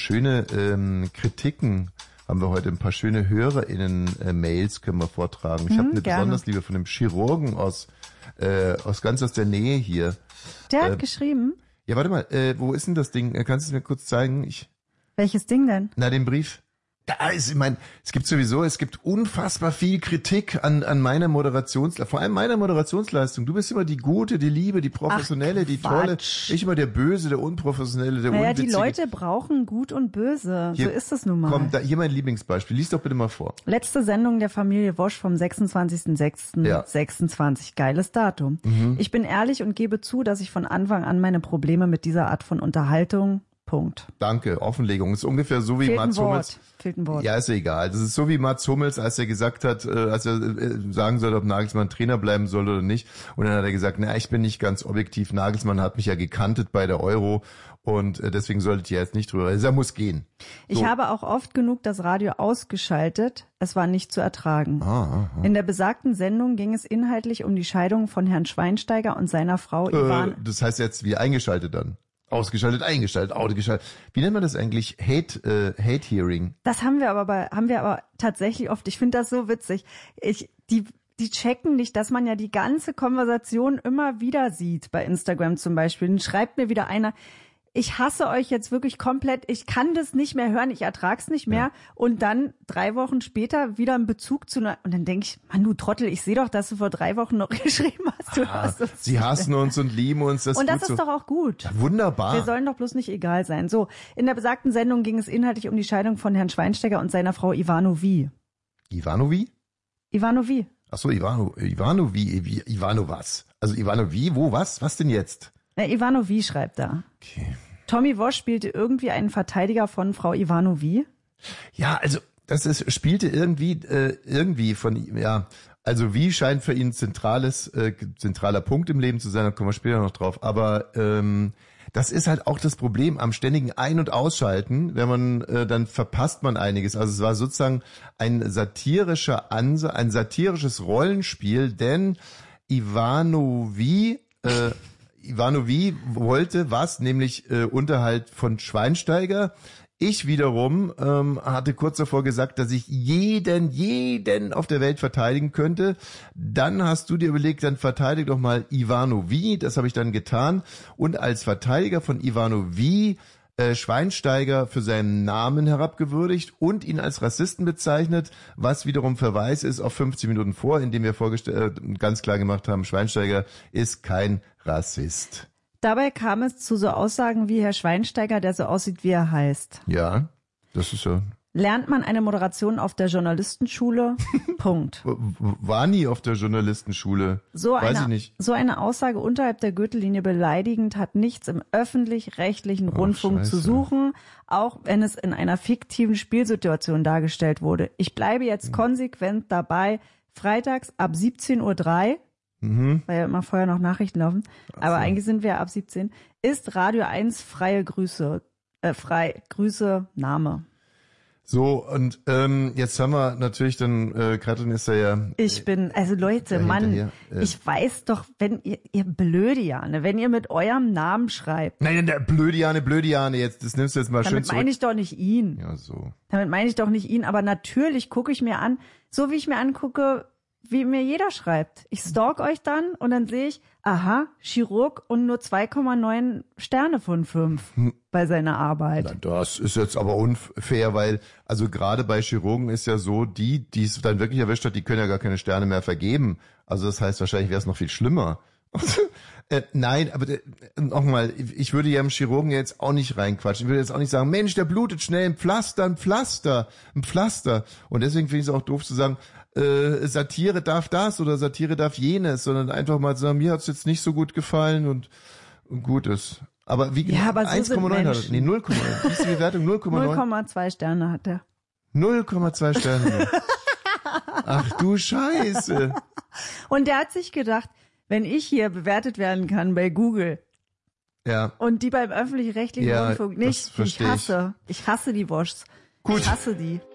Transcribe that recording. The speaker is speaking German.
schöne Kritiken. Haben wir heute ein paar schöne HörerInnen-Mails können wir vortragen. Ich habe eine besonders liebe von einem Chirurgen aus der Nähe hier. Der hat geschrieben? Ja, warte mal, wo ist denn das Ding? Kannst du es mir kurz zeigen? Welches Ding denn? Na, den Brief. Es gibt unfassbar viel Kritik an meiner Moderationsleistung, vor allem meiner Moderationsleistung. Du bist immer die Gute, die Liebe, die Professionelle, die Tolle. Ich immer der Böse, der Unprofessionelle, der Unwitzige. Die Leute brauchen Gut und Böse. Hier, so ist es nun mal. Komm, hier mein Lieblingsbeispiel. Lies doch bitte mal vor. Letzte Sendung der Familie Wosch vom 26.06.26. Geiles Datum. Ich bin ehrlich und gebe zu, dass ich von Anfang an meine Probleme mit dieser Art von Unterhaltung Punkt. Danke, Offenlegung. Ist ungefähr so wie Mats Hummels. Fehlt ein Wort. Ja, ist ja egal. Das ist so wie Mats Hummels, als er gesagt hat, als er sagen soll, ob Nagelsmann Trainer bleiben soll oder nicht. Und dann hat er gesagt, ich bin nicht ganz objektiv. Nagelsmann hat mich ja gekantet bei der Euro und deswegen solltet ihr jetzt nicht drüber. Also er muss gehen. So. Ich habe auch oft genug das Radio ausgeschaltet. Es war nicht zu ertragen. In der besagten Sendung ging es inhaltlich um die Scheidung von Herrn Schweinsteiger und seiner Frau Ivan. Das heißt jetzt wie eingeschaltet dann? Ausgeschaltet, eingeschaltet, ausgeschaltet. Wie nennt man das eigentlich? Hate Hearing. Das haben wir aber tatsächlich oft. Ich finde das so witzig. Die checken nicht, dass man ja die ganze Konversation immer wieder sieht bei Instagram zum Beispiel. Dann schreibt mir wieder einer, ich hasse euch jetzt wirklich komplett, ich kann das nicht mehr hören, ich ertrag's nicht mehr. Ja. Und dann 3 Wochen später wieder einen Bezug zu einer, und dann denke ich, Mann, du Trottel, ich sehe doch, dass du vor 3 Wochen noch geschrieben hast. Du hast uns sie hassen uns und lieben uns. Und das ist doch auch gut. Ja, wunderbar. Wir sollen doch bloß nicht egal sein. So, in der besagten Sendung ging es inhaltlich um die Scheidung von Herrn Schweinsteiger und seiner Frau Ivanovi. Ivanovi? Ivanovi. Ach so, Ivanovi, Ivano was? Also Ivanovi, wo, was? Was denn jetzt? Ivanovi schreibt da. Okay. Tommy Wosch spielte irgendwie einen Verteidiger von Frau Ivanovi. Ja, also spielte irgendwie von, ja, also wie scheint für ihn zentraler Punkt im Leben zu sein, da kommen wir später noch drauf, aber das ist halt auch das Problem am ständigen Ein- und Ausschalten, wenn man, dann verpasst man einiges. Also es war sozusagen ein satirisches Rollenspiel, denn Ivanovi wollte was, nämlich Unterhalt von Schweinsteiger. Ich wiederum hatte kurz davor gesagt, dass ich jeden auf der Welt verteidigen könnte. Dann hast du dir überlegt, dann verteidige doch mal Ivanovi. Das habe ich dann getan. Und als Verteidiger von Ivanovi Schweinsteiger für seinen Namen herabgewürdigt und ihn als Rassisten bezeichnet, was wiederum Verweis ist auf 15 Minuten vor, in dem wir ganz klar gemacht haben, Schweinsteiger ist kein Rassist. Dabei kam es zu so Aussagen wie Herr Schweinsteiger, der so aussieht, wie er heißt. Ja, das ist ja... Lernt man eine Moderation auf der Journalistenschule? Punkt. War nie auf der Journalistenschule. Weiß ich nicht. So eine Aussage unterhalb der Gürtellinie beleidigend hat nichts im öffentlich-rechtlichen Rundfunk zu suchen, auch wenn es in einer fiktiven Spielsituation dargestellt wurde. Ich bleibe jetzt konsequent dabei. Freitags ab 17:03 Uhr, weil ja immer vorher noch Nachrichten laufen, aber eigentlich sind wir ja ab 17, ist Radio 1 freie Grüße, Name. So, und jetzt haben wir natürlich dann, Katrin ist ja... Leute, Mann, ich weiß doch, wenn ihr Blödiane, wenn ihr mit eurem Namen schreibt... Nein, der Blödiane, jetzt, das nimmst du jetzt mal schön zurück. Damit meine ich doch nicht ihn. Ja, so. Damit meine ich doch nicht ihn, aber natürlich gucke ich mir an, so wie ich mir angucke, wie mir jeder schreibt. Ich stalk euch dann und dann sehe ich, aha, Chirurg und nur 2,9 Sterne von 5 bei seiner Arbeit. Na, das ist jetzt aber unfair, weil, also gerade bei Chirurgen ist ja so, die es dann wirklich erwischt hat, die können ja gar keine Sterne mehr vergeben. Also das heißt, wahrscheinlich wäre es noch viel schlimmer. Nein, aber nochmal, ich würde ja im Chirurgen jetzt auch nicht reinquatschen. Ich würde jetzt auch nicht sagen, Mensch, der blutet schnell, ein Pflaster. Und deswegen finde ich es auch doof zu sagen, Satire darf das oder Satire darf jenes, sondern einfach mal sagen, mir hat es jetzt nicht so gut gefallen und gut ist. Aber wie ja, aber so 1,9 hat er. Nee, 0,9. Wie ist die Bewertung? 0,9? 0,2 Sterne hat er. 0,2 Sterne. Ach du Scheiße. Und der hat sich gedacht, wenn ich hier bewertet werden kann bei Google, ja, und die beim öffentlich-rechtlichen Rundfunk nicht, ich hasse die Woschs. Gut. Ich hasse die.